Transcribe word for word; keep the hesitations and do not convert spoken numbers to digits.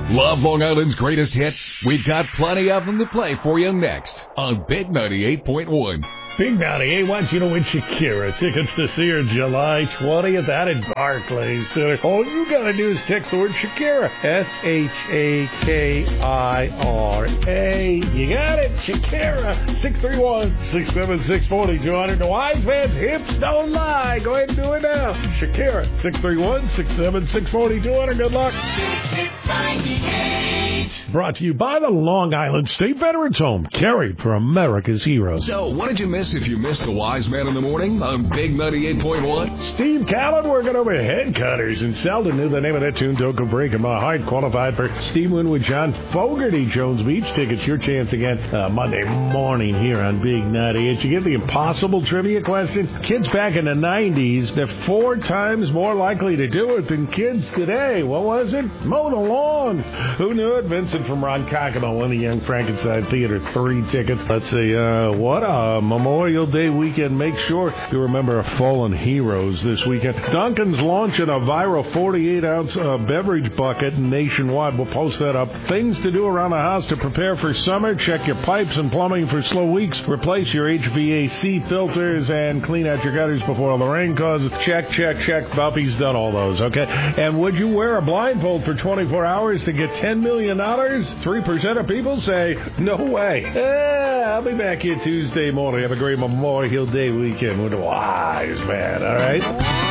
Love Long Island's greatest hits? We've got plenty of them to play for you next on Big ninety-eight point one. Big ninety-eight wants you to win Shakira tickets to see her July twentieth out at Barclays Center. All you got to do is text the word Shakira. S H A K I R A. You got it. Shakira. six three one, six seven six, four two zero zero. The wise man's hips don't lie. Go ahead and do it now. Shakira. six three one, six seven six, four two zero zero. Good luck. Brought to you by the Long Island State Veterans Home. Carried for America's heroes. So, what did you miss if you missed the Wise Man in the Morning on Big ninety-eight point one? Steve Callan working over Head Cutters, and Selden knew the name of that tune, Don't Go Breaking My Heart, qualified for Steve Wynn with John Fogerty. Jones Beach tickets, your chance again uh, Monday morning here on Big ninety-eight. You get the impossible trivia question. Kids back in the nineties, they're four times more likely to do it than kids today. What was it? Mow the lawn. Who knew it? Vincent from Ronkonkoma won the Young Frankenstein Theater three tickets. Let's see, uh, what a Memorial Day weekend. Make sure you remember our fallen heroes this weekend. Dunkin's launching a viral forty-eight ounce uh, beverage bucket nationwide. We'll post that up. Things to do around the house to prepare for summer. Check your pipes and plumbing for slow leaks. Replace your H V A C filters and clean out your gutters before all the rain causes. Check, check, check. Buffy's done all those, okay? And would you wear a blindfold for twenty-four hours to get ten million dollars? three percent of people say, no way. Eh, I'll be back here Tuesday morning. Have a great Memorial Day weekend with the Wise Man, all right?